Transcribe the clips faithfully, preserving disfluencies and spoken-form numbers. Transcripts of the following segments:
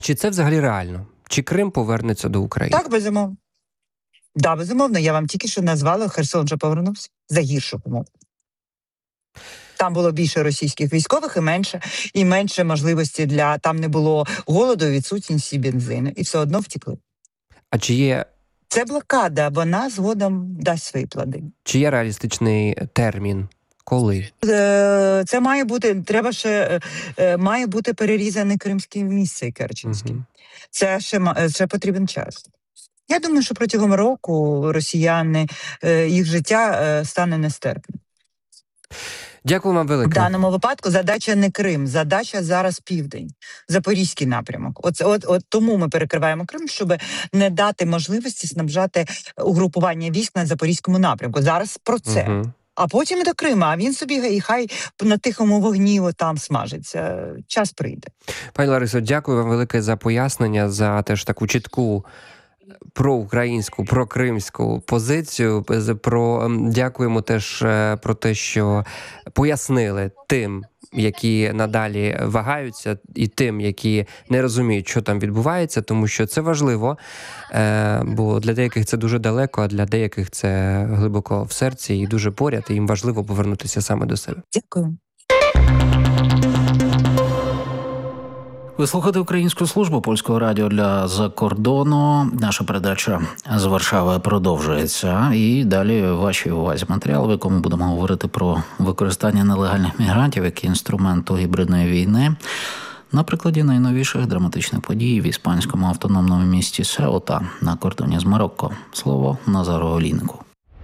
Чи це взагалі реально? Чи Крим повернеться до України? Так, безумовно. Да, безумовно, я вам тільки що назвала, Херсон вже повернувся за гірших умов. Там було більше російських військових і менше, і менше можливості для... Там не було голоду, відсутності бензину, і все одно втекли. А чи є... Це блокада, вона згодом дасть свої плоди. Чи є реалістичний термін? Коли? Це має бути, треба ще, має бути перерізаний Кримський міст цей Керченський. Угу. Це ще, ще потрібен час. Я думаю, що протягом року росіяни, їх життя стане нестерпним. Дякую вам велике. В даному випадку задача не Крим, задача зараз південь, Запорізький напрямок. От, от, от тому ми перекриваємо Крим, щоб не дати можливості снабжати угрупування військ на Запорізькому напрямку. Зараз про це. Угу. А потім і до Крима, а він собі і хай на тихому вогні там смажиться. Час прийде. Пані Ларисо, дякую вам велике за пояснення, за теж таку чітку проукраїнську, прокримську позицію. Про дякуємо теж про те, що пояснили тим, які надалі вагаються, і тим, які не розуміють, що там відбувається, тому що це важливо, бо для деяких це дуже далеко, а для деяких це глибоко в серці і дуже поряд, і їм важливо повернутися саме до себе. Дякую. Ви слухаєте Українську службу Польського радіо для закордону. Наша передача з Варшави продовжується. І далі вашій увазі матеріал, в якому будемо говорити про використання нелегальних мігрантів як інструменту гібридної війни. На прикладі найновіших драматичних подій в іспанському автономному місті Сеута на кордоні з Марокко. Слово Назару Олійнику.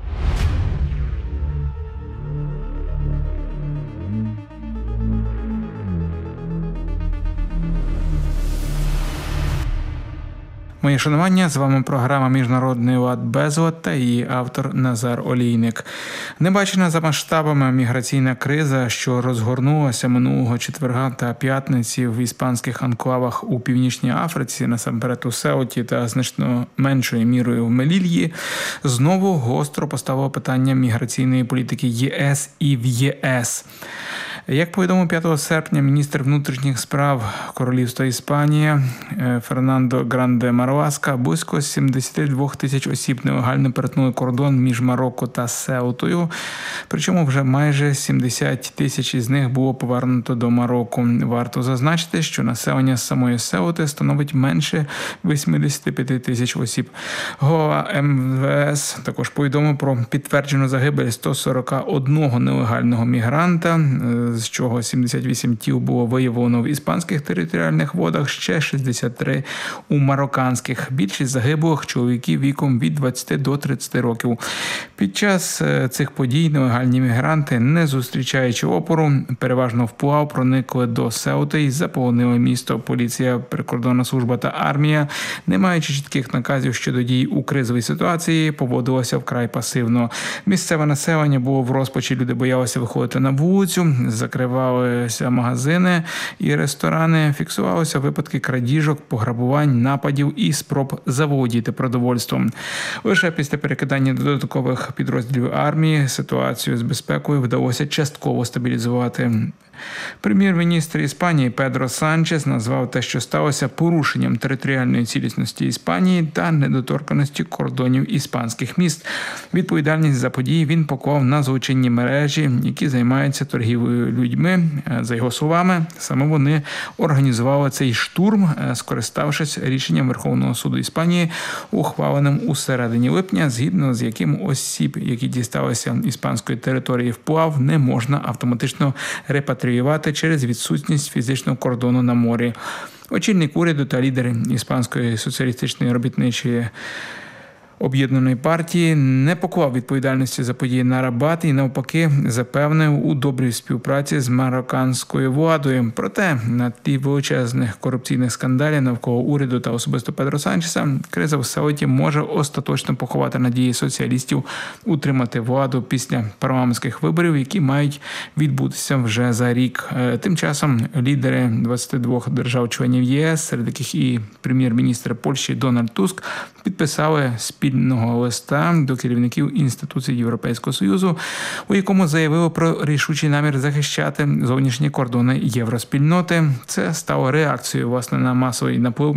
Моє шанування, з вами програма «Міжнародний лад без лад» та її автор Назар Олійник. Небачена за масштабами міграційна криза, що розгорнулася минулого четверга та п'ятниці в іспанських анклавах у Північній Африці, насамперед у Сеуті та значно меншою мірою в Мелільї, знову гостро поставило питання міграційної політики ЄС і в ЄС. Як повідомив п'ятого серпня міністр внутрішніх справ Королівства Іспанія Фернандо Гранде Марласка, близько сімдесят два тисяч осіб нелегально перетнули кордон між Марокко та Сеутою, причому вже майже сімдесят тисяч із них було повернуто до Марокко. Варто зазначити, що населення самої Сеути становить менше вісімдесят п'ять тисяч осіб. Голова ем ве ес також повідомив про підтверджену загибель сто сорок один нелегального мігранта, з чого сімдесят вісім тіл було виявлено в іспанських територіальних водах, ще шістдесят три у марокканських. Більшість загиблих чоловіків віком від двадцяти до тридцяти років. Під час цих подій нелегальні мігранти, не зустрічаючи опору, переважно вплав проникли до Сеути і заполонили місто. Поліція, прикордонна служба та армія, не маючи чітких наказів щодо дій у кризовій ситуації, поводилося вкрай пасивно. Місцеве населення було в розпачі, люди боялися виходити на вулицю, закривалися магазини і ресторани, фіксувалися випадки крадіжок, пограбувань, нападів і спроб заволодіти продовольством. Лише після перекидання додаткових підрозділів армії ситуацію з безпекою вдалося частково стабілізувати. Прем'єр-міністр Іспанії Педро Санчес назвав те, що сталося, порушенням територіальної цілісності Іспанії та недоторканості кордонів іспанських міст. Відповідальність за події він поклав на злочинні мережі, які займаються торгівлею людьми. За його словами, саме вони організували цей штурм, скориставшись рішенням Верховного суду Іспанії, ухваленим у середині липня, згідно з яким осіб, які дісталися іспанської території вплав, не можна автоматично репатріювати через відсутність фізичного кордону на морі. Очільник уряду та лідер Іспанської соціалістичної робітничої об'єднаної партії не поклав відповідальності за події на Рабат і навпаки запевнив у добрій співпраці з марокканською владою. Проте на тлі величезних корупційних скандалів навколо уряду та особисто Педро Санчеса, криза в Сеуті може остаточно поховати надії соціалістів утримати владу після парламентських виборів, які мають відбутися вже за рік. Тим часом лідери двадцяти двох держав-членів ЄС, серед яких і прем'єр-міністр Польщі Дональд Туск, підписали спільну спільного листа до керівників інституцій Європейського Союзу, у якому заявили про рішучий намір захищати зовнішні кордони євроспільноти. Це стало реакцією, власне, на масовий наплив